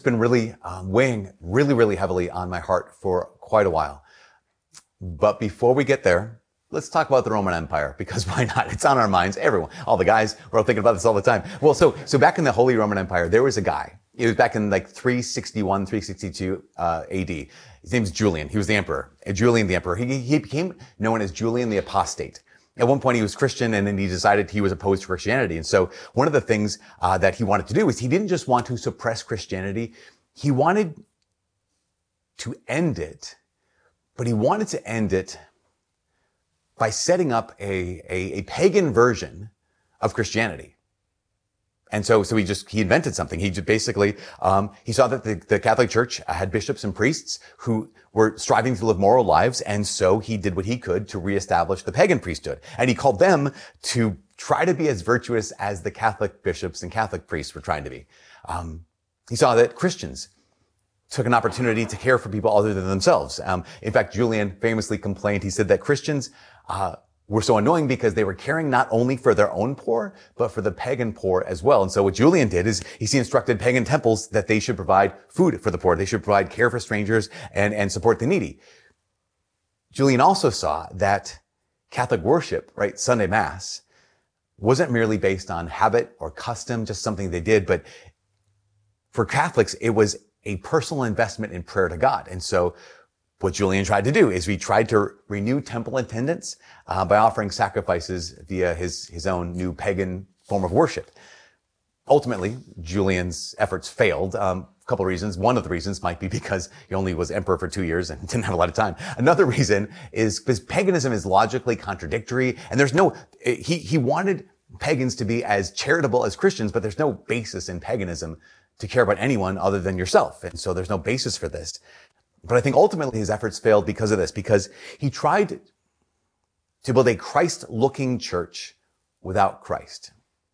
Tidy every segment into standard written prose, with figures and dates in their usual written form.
been really weighing really heavily on my heart for quite a while. But before we get there, let's talk about the Roman Empire, because why not? It's on our minds. Everyone, all the guys, we're all thinking about this all the time. Well, so back in the Holy Roman Empire, there was a guy. It was back in like 361, 362 AD. His name's Julian. He was the emperor. Julian the emperor. He became known as Julian the Apostate. At one point he was Christian, and then he decided he was opposed to Christianity. And so one of the things that he wanted to do is he didn't just want to suppress Christianity. He wanted to end it, but he wanted to end it by setting up a pagan version of Christianity. And so he invented something. He just basically, he saw that the Catholic Church had bishops and priests who were striving to live moral lives. And so he did what he could to reestablish the pagan priesthood. And he called them to try to be as virtuous as the Catholic bishops and Catholic priests were trying to be. He saw that Christians took an opportunity to care for people other than themselves. In fact, Julian famously complained. He said that Christians, were so annoying because they were caring not only for their own poor, but for the pagan poor as well. And so what Julian did is he instructed pagan temples that they should provide food for the poor. They should provide care for strangers and support the needy. Julian also saw that Catholic worship, right, Sunday Mass, wasn't merely based on habit or custom, just something they did, but for Catholics, it was a personal investment in prayer to God. And so what Julian tried to do is he tried to renew temple attendance by offering sacrifices via his own new pagan form of worship. Ultimately, Julian's efforts failed. A couple of reasons. One of the reasons might be because he only was emperor for 2 years and didn't have a lot of time. Another reason is because paganism is logically contradictory, and he wanted pagans to be as charitable as Christians, but there's no basis in paganism to care about anyone other than yourself. And so there's no basis for this. But I think ultimately his efforts failed because of this, because he tried to build a Christ-looking church without Christ.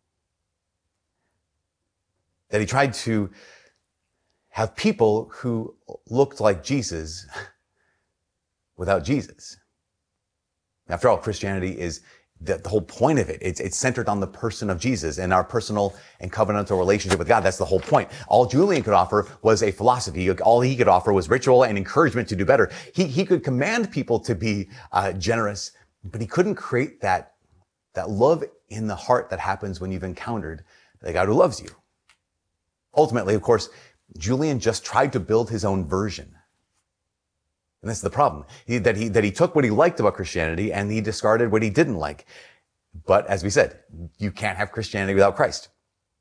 That he tried to have people who looked like Jesus without Jesus. After all, Christianity is the whole point of it. It's centered on the person of Jesus and our personal and covenantal relationship with God. That's the whole point. All Julian could offer was a philosophy. All he could offer was ritual and encouragement to do better. He could command people to be generous, but he couldn't create that love in the heart that happens when you've encountered the God who loves you. Ultimately, of course, Julian just tried to build his own version. And that's the problem. That he took what he liked about Christianity and he discarded what he didn't like. But as we said, you can't have Christianity without Christ.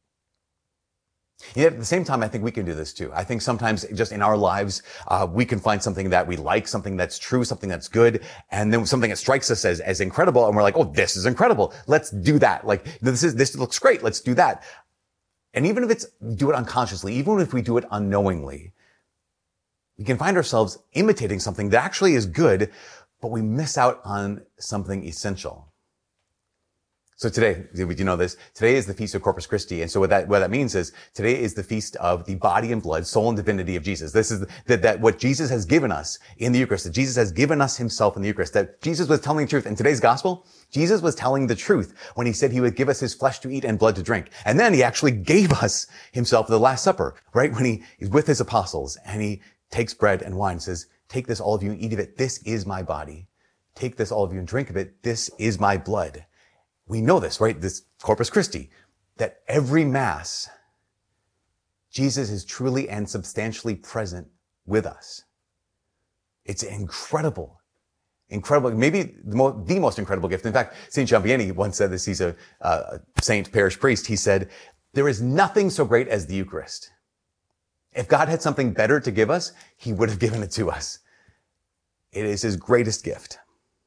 Yet at the same time, I think we can do this too. I think sometimes just in our lives, we can find something that we like, something that's true, something that's good, and then something that strikes us as incredible, and we're like, oh, this is incredible. Let's do that. Like, this looks great. Let's do that. And even if do it unconsciously, even if we do it unknowingly, we can find ourselves imitating something that actually is good, but we miss out on something essential. So today, you know this, today is the Feast of Corpus Christi. And so what that means is today is the feast of the body and blood, soul and divinity of Jesus. This is that what Jesus has given us in the Eucharist, that Jesus has given us himself in the Eucharist, that Jesus was telling the truth. In today's gospel, Jesus was telling the truth when he said he would give us his flesh to eat and blood to drink. And then he actually gave us himself at the Last Supper, right? When he is with his apostles and he takes bread and wine and says, take this, all of you, and eat of it. This is my body. Take this, all of you, and drink of it. This is my blood. We know this, right? This Corpus Christi, that every Mass, Jesus is truly and substantially present with us. It's incredible. Incredible. Maybe the most incredible gift. In fact, St. John Vianney once said this. He's a saint parish priest. He said, there is nothing so great as the Eucharist. If God had something better to give us, he would have given it to us. It is his greatest gift.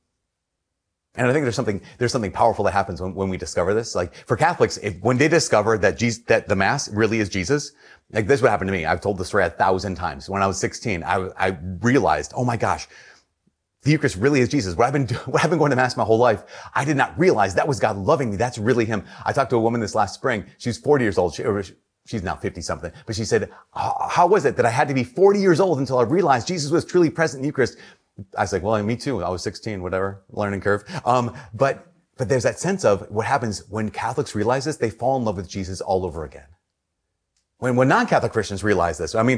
And I think there's something powerful that happens when we discover this. Like for Catholics, when they discover that the Mass really is Jesus, like this is what happened to me. I've told the story 1,000 times. When I was 16, I realized, oh my gosh, the Eucharist really is Jesus. What I've been going to Mass my whole life, I did not realize that was God loving me. That's really him. I talked to a woman this last spring. She's 40 years old. She's now 50 something, but she said, how was it that I had to be 40 years old until I realized Jesus was truly present in the Eucharist? I was like, well, me too. I was 16, whatever, learning curve. But there's that sense of what happens when Catholics realize this, they fall in love with Jesus all over again. When non-Catholic Christians realize this, I mean,